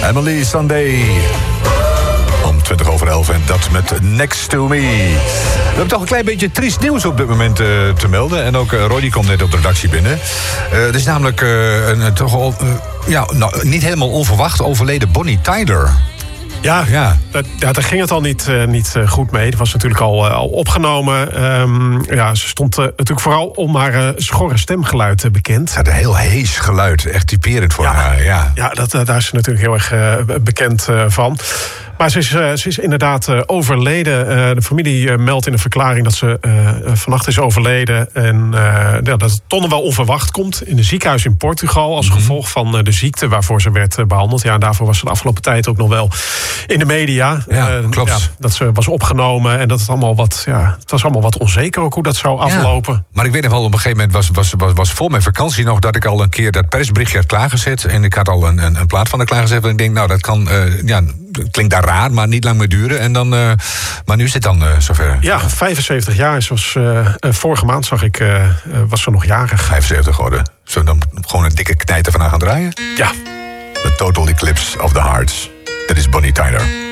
Emily Sandé. Om 20:11 en dat met Next to Me. We hebben toch een klein beetje triest nieuws op dit moment te melden. En ook Roy die komt net op de redactie binnen. Er is namelijk niet helemaal onverwacht overleden Bonnie Tyler. Ja. Daar ging het al niet goed mee. Het was natuurlijk al opgenomen. Ze stond natuurlijk vooral om haar schorre stemgeluid bekend. Ze had een heel hees geluid, echt typerend voor haar. Ja, daar is ze natuurlijk heel erg bekend van. Maar ze is inderdaad overleden. De familie meldt in een verklaring dat ze vannacht is overleden. En dat het toch wel onverwacht komt. In een ziekenhuis in Portugal als gevolg van de ziekte waarvoor ze werd behandeld. Ja, en daarvoor was ze de afgelopen tijd ook nog wel in de media. Ja, klopt. Ja, dat ze was opgenomen en dat het allemaal het was allemaal wat onzeker ook hoe dat zou aflopen. Ja, maar ik weet nog wel, op een gegeven moment was voor mijn vakantie nog dat ik al een keer dat persberichtje had klaargezet. En ik had al een plaat van haar klaargezet. En ik denk, nou, dat kan, klinkt daar raar, maar niet lang meer duren. En dan, maar nu is het dan zover. Ja, 75 jaar. Zoals vorige maand zag ik, was ze nog jarig. 75 geworden. Zullen we dan gewoon een dikke knijter van haar gaan draaien? Ja. The Total Eclipse of the Hearts. Dat is Bonnie Tyler.